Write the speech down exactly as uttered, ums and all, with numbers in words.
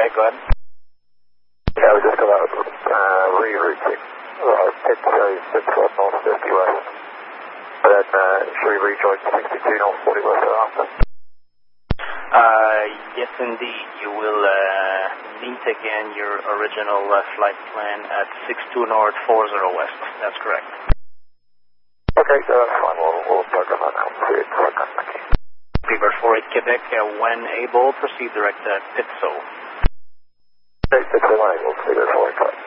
Okay, go ahead. Yeah, we just got out uh, rerouting. Well, pit shows six foot north fifty west. But then, uh, should we rejoin sixty-two north forty west thereafter? Uh, yes, indeed. You will uh, meet again your original uh, flight plan at six two north four zero west. That's correct. Okay, so that's fine. We'll, we'll program that now. See you. Thank you. Beaver four eight Quebec, uh, when able, proceed direct at Pitso. Okay, six oh one able, Beaver four eight Quebec.